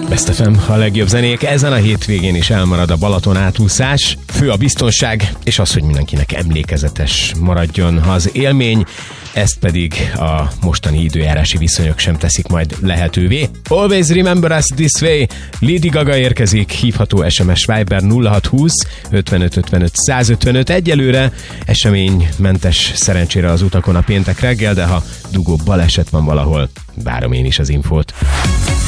Best FM, a legjobb zenék. Ezen a hétvégén is elmarad a Balaton átúszás. Fő a biztonság, és az, hogy mindenkinek emlékezetes maradjon az élmény. Ezt pedig a mostani időjárási viszonyok sem teszik majd lehetővé. Always remember us this way. Lady Gaga érkezik, hívható SMS Viber 0620 55 55 155. Egyelőre eseménymentes szerencsére az utakon a péntek reggel, de ha dugó baleset van valahol, várom én is az infót.